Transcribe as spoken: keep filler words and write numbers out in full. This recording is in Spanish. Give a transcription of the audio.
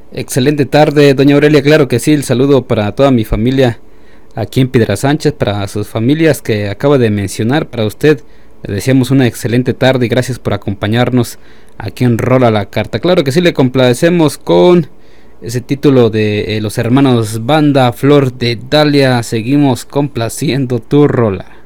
Excelente tarde, doña Aurelia. Claro que sí, el saludo para toda mi familia aquí en Piedra Sánchez, para sus familias que acaba de mencionar, para usted. Le deseamos una excelente tarde y gracias por acompañarnos aquí en Rola la Carta. Claro que sí, le complacemos con ese título de eh, los hermanos Banda Flor de Dalia. Seguimos complaciendo tu rola.